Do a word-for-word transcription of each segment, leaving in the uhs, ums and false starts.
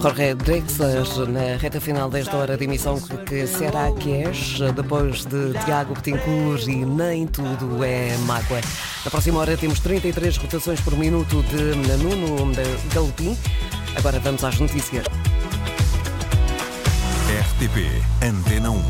Jorge Drexler, na reta final desta hora de emissão, que, que será que és, depois de Tiago Betancourt e Nem Tudo é Mágoa. Na próxima hora temos trinta e três rotações por minuto de Nuno Galopim. Agora vamos às notícias. R T P Antena um.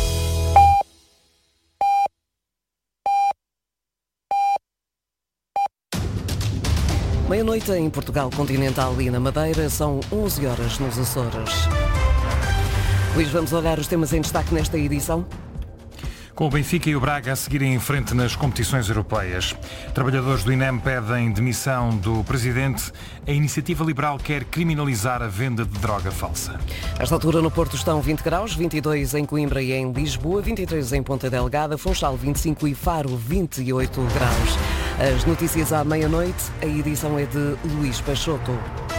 Meia-noite em Portugal Continental e na Madeira, são onze horas nos Açores. Luís, vamos olhar os temas em destaque nesta edição? Com o Benfica e o Braga a seguirem em frente nas competições europeias. Trabalhadores do INEM pedem demissão do presidente. A Iniciativa Liberal quer criminalizar a venda de droga falsa. A esta altura no Porto estão vinte graus, vinte e dois em Coimbra e em Lisboa, vinte e três em Ponta Delgada, Funchal vinte e cinco e Faro vinte e oito graus. As notícias à meia-noite, a edição é de Luís Peixoto.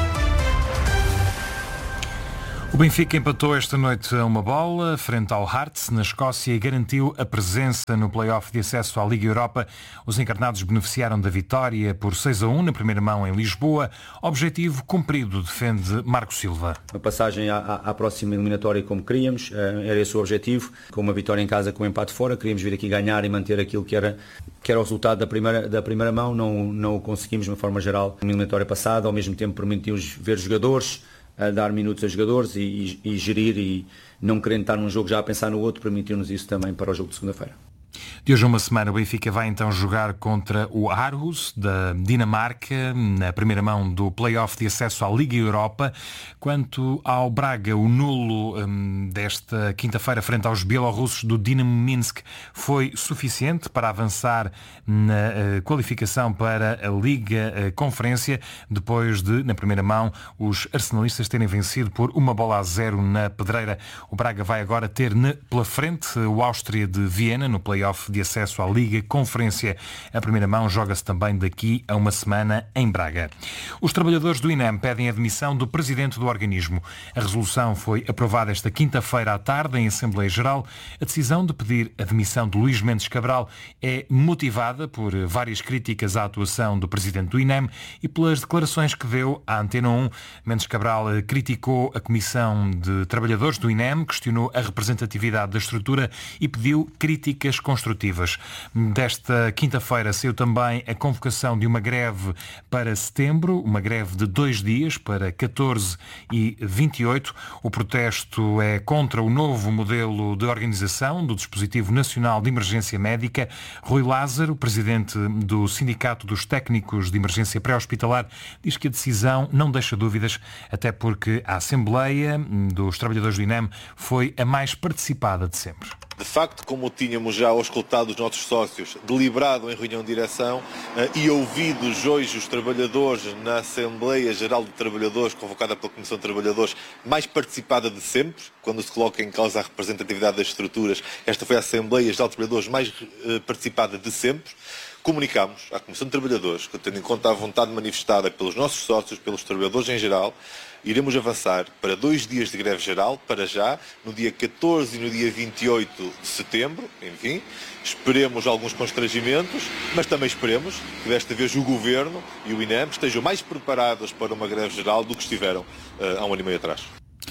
O Benfica empatou esta noite a uma bola frente ao Hearts na Escócia e garantiu a presença no play-off de acesso à Liga Europa. Os encarnados beneficiaram da vitória por seis a um na primeira mão em Lisboa. Objetivo cumprido, defende Marco Silva. A passagem à, à, à próxima eliminatória como queríamos, era esse o objetivo. Com uma vitória em casa, com um empate fora, queríamos vir aqui ganhar e manter aquilo que era, que era o resultado da primeira, da primeira mão. Não, não o conseguimos de uma forma geral na eliminatória passada, ao mesmo tempo permitimos ver jogadores, a dar minutos a jogadores e, e, e gerir, e não querendo estar num jogo já a pensar no outro, permitiu-nos isso também para o jogo de segunda-feira. De hoje a uma semana o Benfica vai então jogar contra o Aarhus da Dinamarca na primeira mão do play-off de acesso à Liga Europa. Quanto ao Braga, o nulo hum, desta quinta-feira frente aos bielorrussos do Dinamo Minsk foi suficiente para avançar na uh, qualificação para a Liga uh, Conferência, depois de, na primeira mão, os arsenalistas terem vencido por uma bola a zero na Pedreira. O Braga vai agora ter na, pela frente o Áustria de Viena no play-off de acesso à Liga Conferência. A primeira mão joga-se também daqui a uma semana em Braga. Os trabalhadores do INEM pedem a demissão do presidente do organismo. A resolução foi aprovada esta quinta-feira à tarde em Assembleia Geral. A decisão de pedir a demissão de Luís Mendes Cabral é motivada por várias críticas à atuação do presidente do INEM e pelas declarações que deu à Antena um. Mendes Cabral criticou a Comissão de Trabalhadores do INEM, questionou a representatividade da estrutura e pediu críticas construtivas. Desta quinta-feira saiu também a convocação de uma greve para setembro, uma greve de dois dias, para catorze e vinte e oito. O protesto é contra o novo modelo de organização do Dispositivo Nacional de Emergência Médica. Rui Lázaro, presidente do Sindicato dos Técnicos de Emergência Pré-Hospitalar, diz que a decisão não deixa dúvidas, até porque a Assembleia dos Trabalhadores do INEM foi a mais participada de sempre. De facto, como tínhamos já auscultado os nossos sócios, deliberado em reunião de direção e ouvidos hoje os trabalhadores na Assembleia Geral de Trabalhadores, convocada pela Comissão de Trabalhadores, mais participada de sempre, quando se coloca em causa a representatividade das estruturas, esta foi a Assembleia Geral de Trabalhadores mais participada de sempre. Comunicámos à Comissão de Trabalhadores que, tendo em conta a vontade manifestada pelos nossos sócios, pelos trabalhadores em geral, iremos avançar para dois dias de greve geral, para já, no dia catorze e no dia vinte e oito de setembro, enfim. Esperemos alguns constrangimentos, mas também esperemos que desta vez o Governo e o INEM estejam mais preparados para uma greve geral do que estiveram uh, há um ano e meio atrás.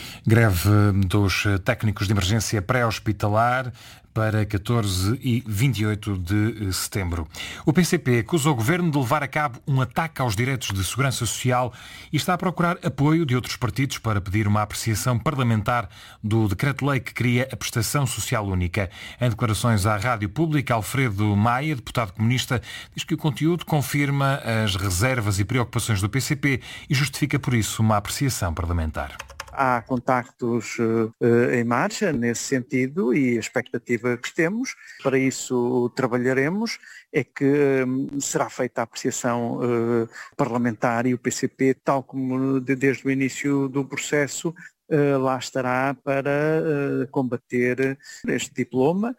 Greve dos técnicos de emergência pré-hospitalar para catorze e vinte e oito de setembro. O P C P acusa o Governo de levar a cabo um ataque aos direitos de segurança social e está a procurar apoio de outros partidos para pedir uma apreciação parlamentar do decreto-lei que cria a prestação social única. Em declarações à Rádio Pública, Alfredo Maia, deputado comunista, diz que o conteúdo confirma as reservas e preocupações do P C P e justifica por isso uma apreciação parlamentar. Há contactos uh, em marcha nesse sentido e a expectativa que temos, para isso trabalharemos, é que um, será feita a apreciação uh, parlamentar e o P C P, tal como de, desde o início do processo, uh, lá estará para uh, combater este diploma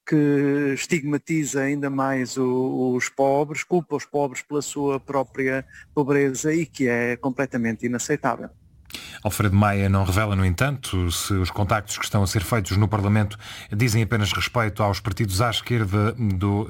que estigmatiza ainda mais o, os pobres, culpa os pobres pela sua própria pobreza e que é completamente inaceitável. Alfredo Maia não revela, no entanto, se os contactos que estão a ser feitos no Parlamento dizem apenas respeito aos partidos à esquerda do,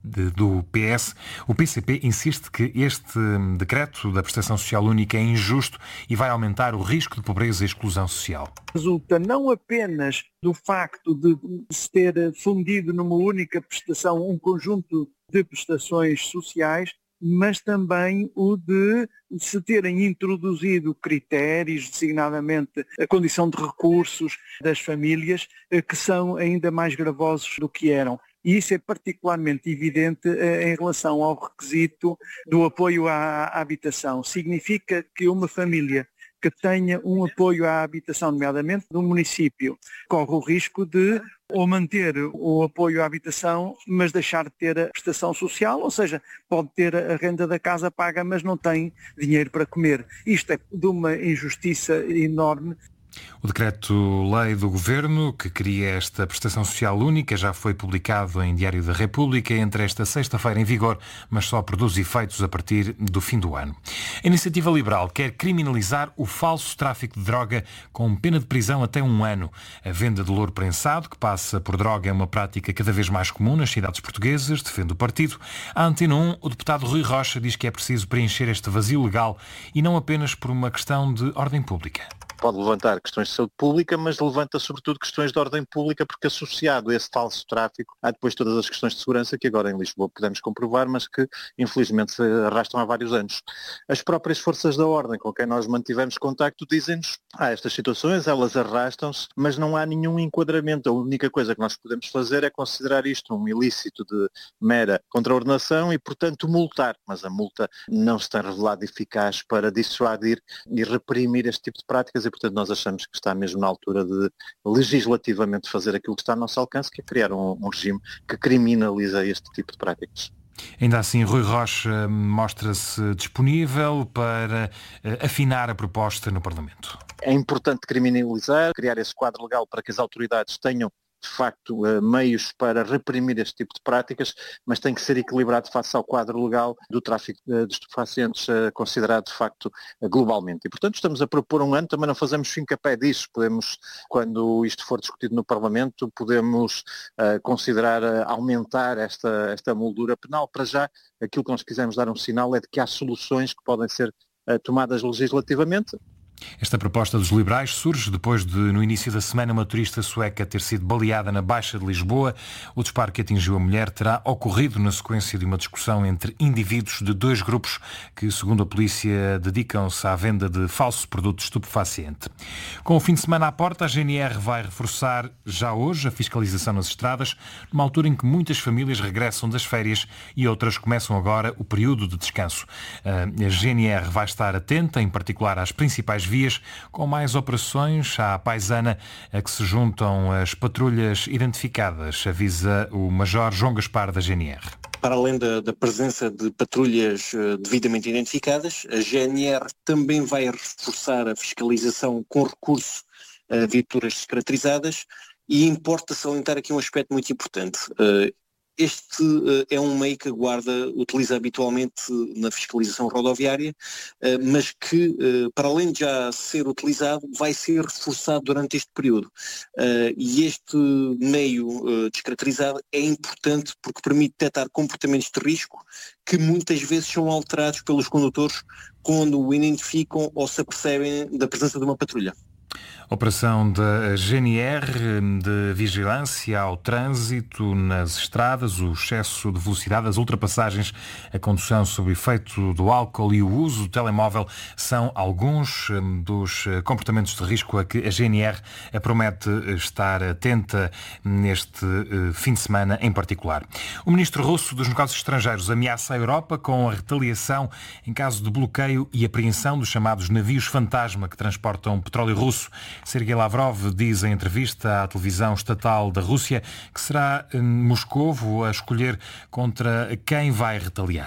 do P S. O P C P insiste que este decreto da prestação social única é injusto e vai aumentar o risco de pobreza e exclusão social. Resulta não apenas do facto de se ter fundido numa única prestação um conjunto de prestações sociais, mas também o de se terem introduzido critérios, designadamente a condição de recursos das famílias, que são ainda mais gravosos do que eram. E isso é particularmente evidente em relação ao requisito do apoio à habitação. Significa que uma família que tenha um apoio à habitação, nomeadamente do município, corre o risco de ou manter o apoio à habitação, mas deixar de ter a prestação social, ou seja, pode ter a renda da casa paga, mas não tem dinheiro para comer. Isto é de uma injustiça enorme. O decreto-lei do Governo, que cria esta prestação social única, já foi publicado em Diário da República entre esta sexta-feira em vigor, mas só produz efeitos a partir do fim do ano. A Iniciativa Liberal quer criminalizar o falso tráfico de droga com pena de prisão até um ano. A venda de louro prensado, que passa por droga, é uma prática cada vez mais comum nas cidades portuguesas, defende o partido. À Antena um, o deputado Rui Rocha diz que é preciso preencher este vazio legal e não apenas por uma questão de ordem pública. Pode levantar questões de saúde pública, mas levanta sobretudo questões de ordem pública, porque associado a esse falso tráfico há depois todas as questões de segurança que agora em Lisboa podemos comprovar, mas que infelizmente se arrastam há vários anos. As próprias forças da ordem com quem nós mantivemos contacto dizem-nos há estas situações, elas arrastam-se, mas não há nenhum enquadramento. A única coisa que nós podemos fazer é considerar isto um ilícito de mera contraordenação e, portanto, multar. Mas a multa não se tem revelado eficaz para dissuadir e reprimir este tipo de práticas e, portanto, nós achamos que está mesmo na altura de legislativamente fazer aquilo que está ao nosso alcance, que é criar um, um regime que criminaliza este tipo de práticas. Ainda assim, Rui Rocha mostra-se disponível para afinar a proposta no Parlamento. É importante criminalizar, criar esse quadro legal para que as autoridades tenham de facto meios para reprimir este tipo de práticas, mas tem que ser equilibrado face ao quadro legal do tráfico de estupefacientes considerado de facto globalmente. E portanto estamos a propor um ano, também não fazemos fim-capé disso, podemos, quando isto for discutido no Parlamento, podemos uh, considerar uh, aumentar esta, esta moldura penal. Para já, aquilo que nós quisermos dar um sinal é de que há soluções que podem ser uh, tomadas legislativamente. Esta proposta dos liberais surge depois de, no início da semana, uma turista sueca ter sido baleada na Baixa de Lisboa. O disparo que atingiu a mulher terá ocorrido na sequência de uma discussão entre indivíduos de dois grupos que, segundo a polícia, dedicam-se à venda de falso produto estupefaciente. Com o fim de semana à porta, a G N R vai reforçar já hoje a fiscalização nas estradas, numa altura em que muitas famílias regressam das férias e outras começam agora o período de descanso. A G N R vai estar atenta, em particular, às principais vias, com mais operações à paisana a que se juntam as patrulhas identificadas, avisa o Major João Gaspar da G N R. Para além da, da presença de patrulhas uh, devidamente identificadas, a G N R também vai reforçar a fiscalização com recurso a viaturas descaracterizadas e importa salientar aqui um aspecto muito importante. Uh, Este uh, é um meio que a Guarda utiliza habitualmente na fiscalização rodoviária, uh, mas que, uh, para além de já ser utilizado, vai ser reforçado durante este período. Uh, e este meio uh, descaracterizado é importante porque permite detectar comportamentos de risco que muitas vezes são alterados pelos condutores quando o identificam ou se apercebem da presença de uma patrulha. Operação da G N R de vigilância ao trânsito nas estradas, o excesso de velocidade, as ultrapassagens, a condução sob efeito do álcool e o uso do telemóvel são alguns dos comportamentos de risco a que a G N R promete estar atenta neste fim de semana em particular. O ministro russo dos Negócios Estrangeiros ameaça a Europa com a retaliação em caso de bloqueio e apreensão dos chamados navios fantasma que transportam petróleo russo. Sergei Lavrov diz em entrevista à televisão estatal da Rússia que será Moscovo a escolher contra quem vai retaliar.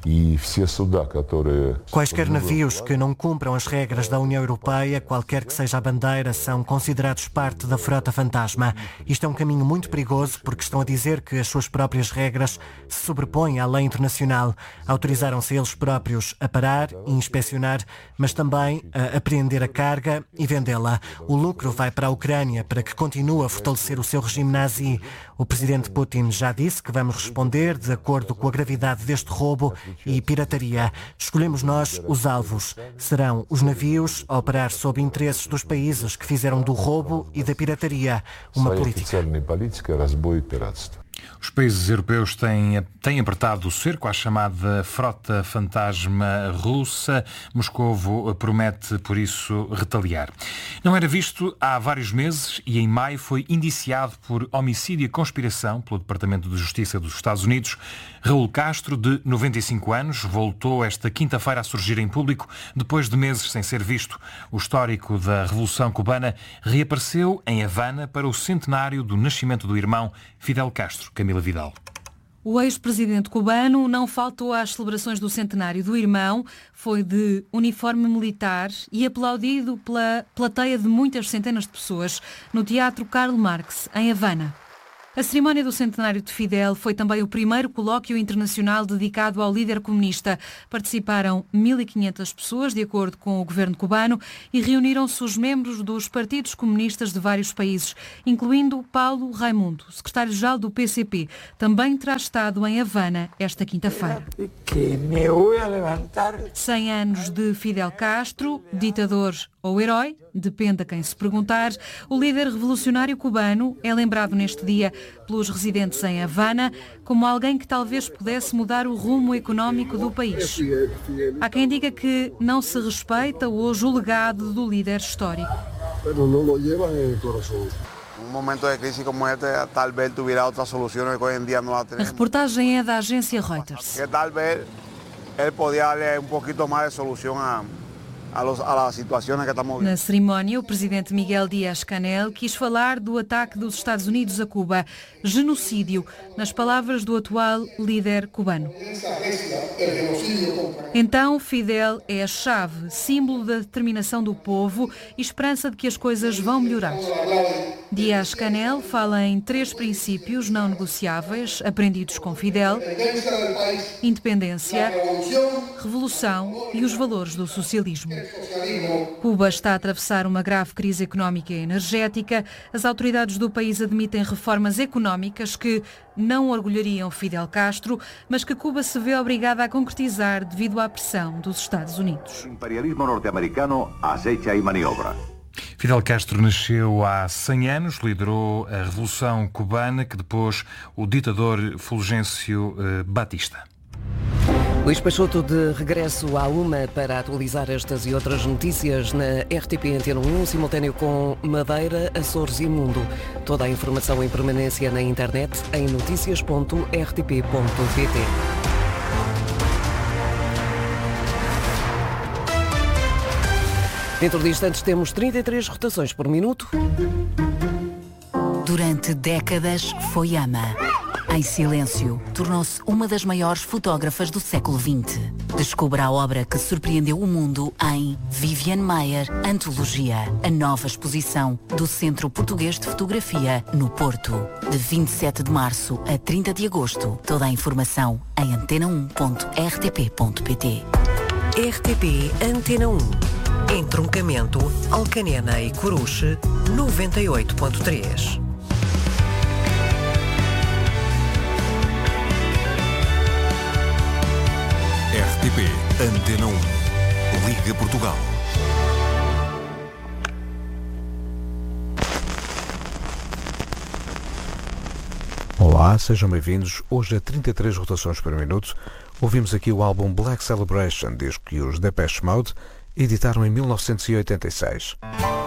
Quaisquer navios que não cumpram as regras da União Europeia, qualquer que seja a bandeira, são considerados parte da frota fantasma. Isto é um caminho muito perigoso porque estão a dizer que as suas próprias regras se sobrepõem à lei internacional. Autorizaram-se eles próprios a parar e inspecionar, mas também a apreender a carga e vendê-la. O lucro vai para a Ucrânia para que continue a fortalecer o seu regime nazi. O presidente Putin já disse que vamos responder de acordo com a gravidade deste roubo e pirataria. Escolhemos nós os alvos. Serão os navios a operar sob interesses dos países que fizeram do roubo e da pirataria uma política. Os países europeus têm, têm apertado o cerco à chamada frota fantasma russa. Moscovo promete, por isso, retaliar. Não era visto há vários meses e em maio foi indiciado por homicídio e conspiração pelo Departamento de Justiça dos Estados Unidos. Raul Castro, de noventa e cinco anos, voltou esta quinta-feira a surgir em público depois de meses sem ser visto. O histórico da Revolução Cubana reapareceu em Havana para o centenário do nascimento do irmão Fidel Castro. Camila Vidal. O ex-presidente cubano não faltou às celebrações do centenário do irmão, foi de uniforme militar e aplaudido pela plateia de muitas centenas de pessoas no Teatro Karl Marx, em Havana. A cerimónia do centenário de Fidel foi também o primeiro colóquio internacional dedicado ao líder comunista. Participaram mil e quinhentas pessoas, de acordo com o governo cubano, e reuniram-se os membros dos partidos comunistas de vários países, incluindo Paulo Raimundo, secretário-geral do P C P. Também terá estado em Havana esta quinta-feira. cem anos de Fidel Castro, ditador ou herói, depende a quem se perguntar. O líder revolucionário cubano é lembrado neste dia pelos residentes em Havana como alguém que talvez pudesse mudar o rumo económico do país. Há quem diga que não se respeita hoje o legado do líder histórico. Um momento de crise como este, talvez tivesse outras soluções que hoje em dia não a temos. A reportagem é da agência Reuters. Que talvez ele podia dar um pouquinho mais de solução a Na cerimónia, o presidente Miguel Díaz-Canel quis falar do ataque dos Estados Unidos a Cuba, genocídio, nas palavras do atual líder cubano. Então, Fidel é a chave, símbolo da determinação do povo e esperança de que as coisas vão melhorar. Díaz-Canel fala em três princípios não negociáveis aprendidos com Fidel: independência, revolução e os valores do socialismo. Cuba está a atravessar uma grave crise económica e energética. As autoridades do país admitem reformas económicas que não orgulhariam Fidel Castro, mas que Cuba se vê obrigada a concretizar devido à pressão dos Estados Unidos. O imperialismo norte-americano acecha e maniobra. Fidel Castro nasceu há cem anos, liderou a Revolução Cubana, que depois o ditador Fulgêncio eh, Batista. Luís Peixoto de regresso à uma para atualizar estas e outras notícias na R T P Antena um, simultâneo com Madeira, Açores e Mundo. Toda a informação em permanência na internet em noticias ponto r t p ponto p t. Dentro de instantes temos trinta e três rotações por minuto. Durante décadas foi ama. Em silêncio, tornou-se uma das maiores fotógrafas do século vinte. Descubra a obra que surpreendeu o mundo em Viviane Maier, Antologia, a nova exposição do Centro Português de Fotografia, no Porto. De vinte e sete de março a trinta de agosto. Toda a informação em antena um ponto r t p ponto p t. R T P Antena um. Entroncamento, Alcanena e Coruche, noventa e oito ponto três. R T P Antena um. Liga Portugal. Olá, sejam bem-vindos. Hoje a trinta e três rotações por minuto. Ouvimos aqui o álbum Black Celebration, disco que os Depeche Mode editaram em mil novecentos e oitenta e seis.